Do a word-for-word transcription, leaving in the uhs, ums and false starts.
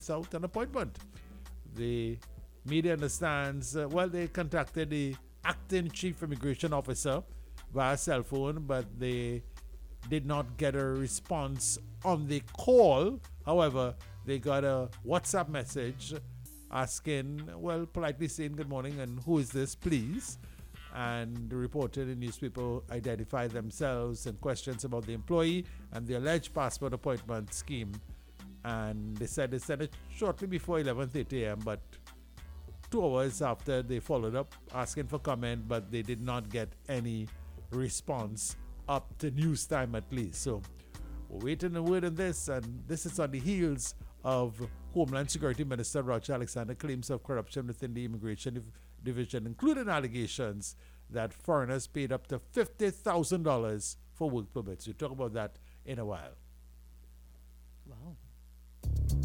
without an appointment. The media understands, uh, well, they contacted the acting chief immigration officer via cell phone, but they did not get a response on the call. However, they got a WhatsApp message asking, well, politely saying good morning and who is this, please? And the reporter in the newspaper identified themselves and questions about the employee and the alleged passport appointment scheme. And they said they sent it shortly before eleven thirty a m, but two hours after they followed up asking for comment, but they did not get any response up to news time at least. So we're waiting a word on this, and this is on the heels of Homeland Security Minister Roger Alexander claims of corruption within the immigration div- division, including allegations that foreigners paid up to fifty thousand dollars for work permits. We'll talk about that in a while.